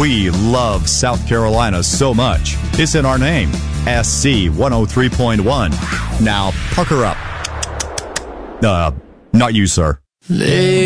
We love South Carolina so much. It's in our name. SC 103.1. Now, pucker up. Not you, sir.